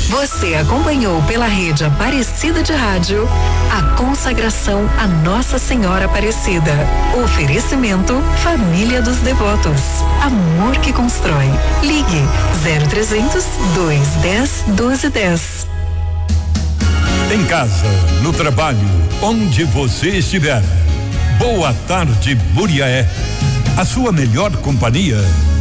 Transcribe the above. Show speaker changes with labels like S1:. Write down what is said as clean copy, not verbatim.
S1: Você acompanhou pela rede Aparecida de Rádio a consagração a Nossa Senhora Aparecida. Oferecimento Família dos Devotos. Amor que constrói. Ligue 0300 210 1210.
S2: Em casa, no trabalho, onde você estiver. Boa tarde, Muriaé. A sua melhor companhia